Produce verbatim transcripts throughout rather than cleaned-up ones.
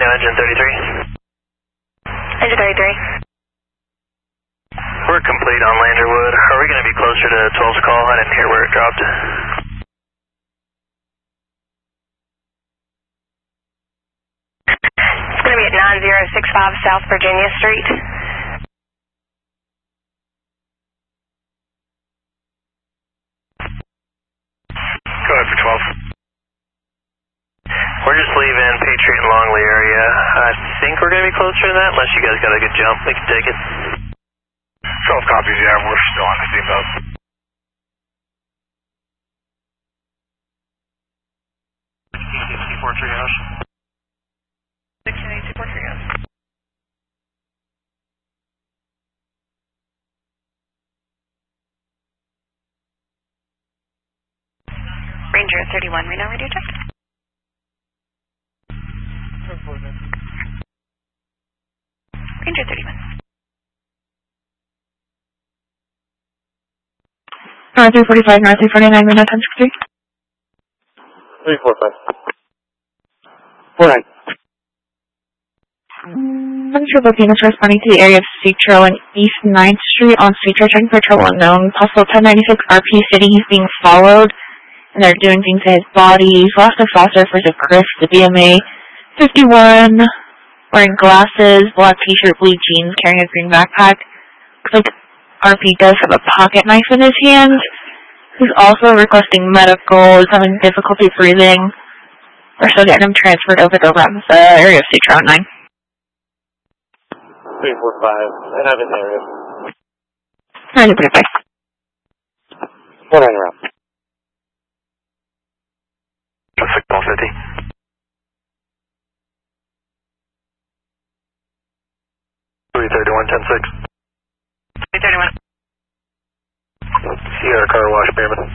now engine thirty-three. Engine thirty-three. We're complete on Landerwood. Are we going to be closer to twelve's call? I didn't hear where it dropped. It's going to be at nine zero six five South Virginia Street. Go ahead for twelve. We're just leaving Patriot and Longley area. I think we're going to be closer to that, unless you guys got a good jump. We can take it. twelve copies, yeah, we're still on the depot. sixteen eighty-four triage. sixteen eighty-four triage. Ranger thirty-one, Reno radio check. Ranger thirty-one. nine three forty-five, nine three forty-nine, Reno ten sixty-three. three four five. four nine. I'm sure booking is responding to the area of Citro and East ninth Street on Citro, checking for trouble unknown. Possible ten ninety-six R P city, he's being followed, and they're doing things to his body. He's lost a foster for the Chris, the B M A fifty-one, wearing glasses, black t-shirt, blue jeans, carrying a green backpack. Looks like R P does have a pocket knife in his hand. He's also requesting medical, is having difficulty breathing. We're still getting him transferred over to the area of Citro nine. three four five, and I'm in the area. nine three forty-five. four nine around. Traffic call fifty. three thirty-one, ten six. three thirty-one. Sierra Car Wash, Beerman.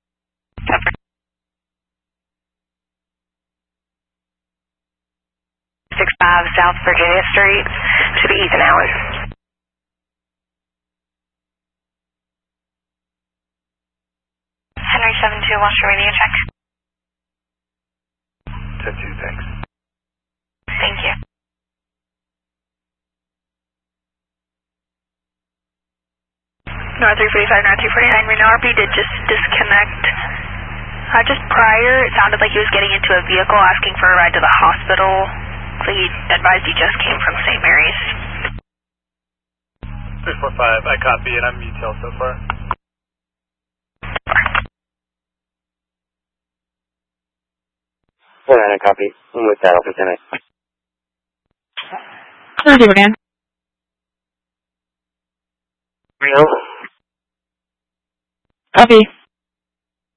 six five South Virginia Street. Should be Ethan Allen. Henry seven two, watch your radio check. ten two, thanks. Thank you. North three forty-five, North three forty-nine, Reno R P did just disconnect. Uh, just prior, it sounded like he was getting into a vehicle asking for a ride to the hospital. So he advised he just came from Saint Mary's. three four five, I copy and I'm detailed so far. four nine, I copy. I'm with that, Officer ten. Let's do it again. Reno? Copy.